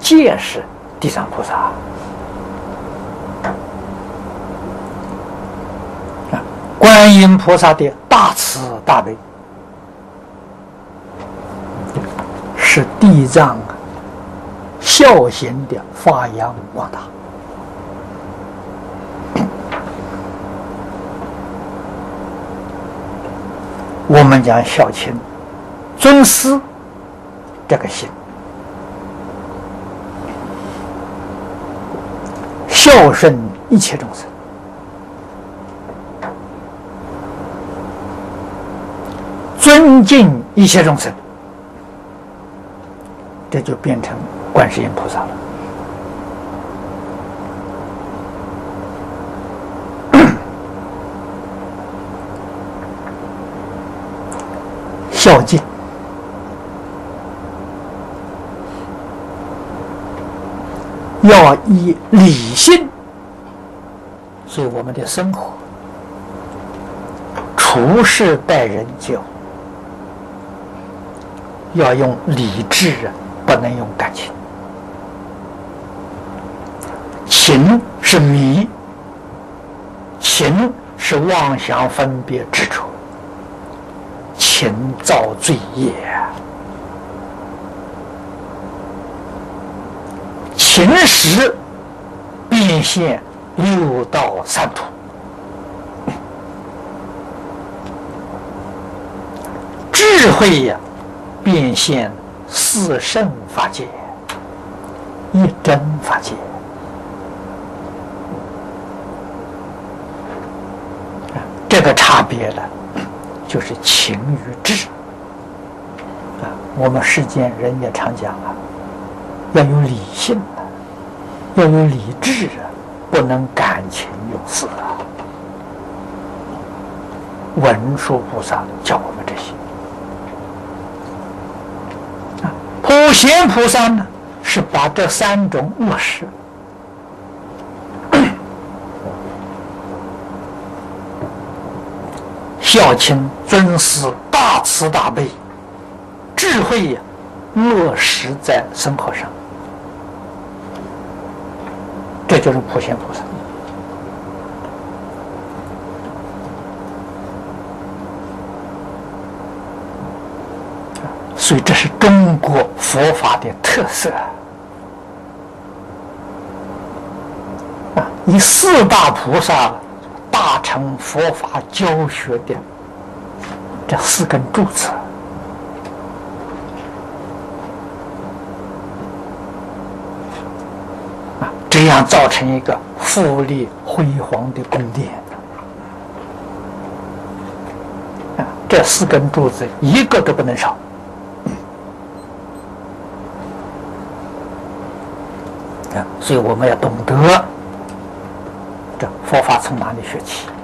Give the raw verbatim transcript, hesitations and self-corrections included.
界是地藏菩萨啊，观音菩萨的大慈大悲是地藏孝行的发扬光大。我们讲孝亲、尊师这个心，孝顺一切众生，尊敬一切众生，这就变成观世音菩萨了。孝敬要以理性，所以我们的生活、处事待人接物要用理智啊，不能用感情。情是迷，情是妄想分别执着，情造罪业。情识变现六道三途，智慧呀、啊，变现四圣法界、一真法界。这个差别呢，就是情与智啊。我们世间人也常讲啊，要有理性啊，要有理智啊，不能感情用事啊。文殊菩萨教我们这些啊，普贤菩萨呢，是把这三种落实。孝亲、尊师、大慈大悲、智慧呀、啊，落实在生活上，这就是普贤菩萨。所以这是中国佛法的特色啊！以四大菩萨大乘佛法教学的这四根柱子啊，这样造成一个富丽辉煌的宫殿啊，这四根柱子一个都不能少啊，所以我们要懂得这佛法从哪里学起。